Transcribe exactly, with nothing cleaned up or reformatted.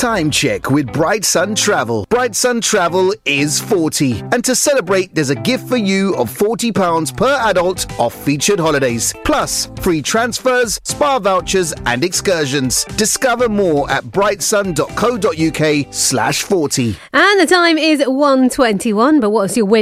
Time check with Bright Sun Travel. Bright Sun Travel is forty. And to celebrate, there's a gift for you of forty pounds per adult off featured holidays. Plus, free transfers, spa vouchers and excursions. Discover more at brightsun.co.uk slash 40. And the time is one twenty-one, but what's your win?